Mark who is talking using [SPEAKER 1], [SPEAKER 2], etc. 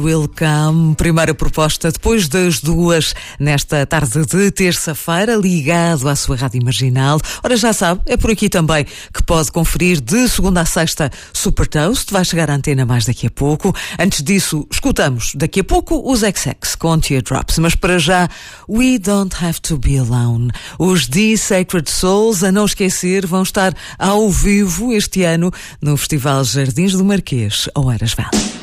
[SPEAKER 1] Welcome, primeira proposta depois das 2 nesta tarde de terça-feira, ligado à sua rádio marginal. Ora, já sabe, é por aqui também que pode conferir de segunda a sexta Super Toast. Vai chegar à antena mais daqui a pouco. Antes disso, escutamos daqui a pouco os XX com Teardrops. Mas para já, We Don't Have to Be Alone. Os The Sacred Souls, a não esquecer, vão estar ao vivo este ano no Festival Jardins do Marquês, Oeiras Velho.